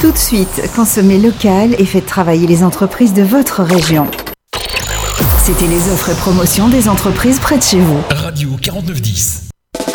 Tout de suite, consommez local et faites travailler les entreprises de votre région. C'était les offres et promotions des entreprises près de chez vous. Radio 4910.